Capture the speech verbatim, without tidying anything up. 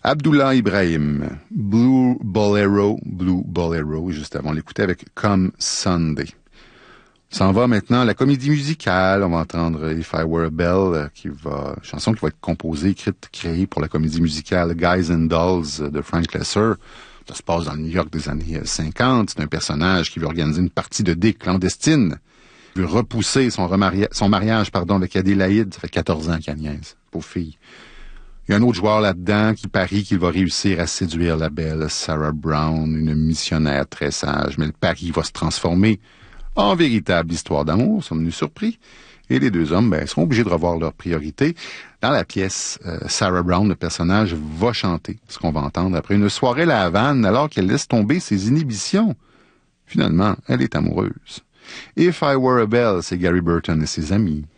Abdullah Ibrahim, Blue Bolero, Blue Bolero, juste avant, on l'écoutait avec Come Sunday. On s'en va maintenant à la comédie musicale. On va entendre If I Were a Bell, qui va, chanson qui va être composée, écrite, créée pour la comédie musicale Guys and Dolls de Frank Loesser. Ça se passe dans le New York des années cinquante. C'est un personnage qui veut organiser une partie de dés clandestine. Il veut repousser son, remaria- son mariage pardon, avec Adélaïde. Ça fait quatorze ans qu'elle niaise, pauvre fille. Il y a un autre joueur là-dedans qui parie qu'il va réussir à séduire la belle Sarah Brown, une missionnaire très sage. Mais le pari va se transformer en véritable histoire d'amour, sommes-nous surpris? Et les deux hommes, ben, seront obligés de revoir leurs priorités. Dans la pièce, euh, Sarah Brown, le personnage, va chanter ce qu'on va entendre après une soirée à la Havane alors qu'elle laisse tomber ses inhibitions. Finalement, elle est amoureuse. If I Were a Bell, c'est Gary Burton et ses amis.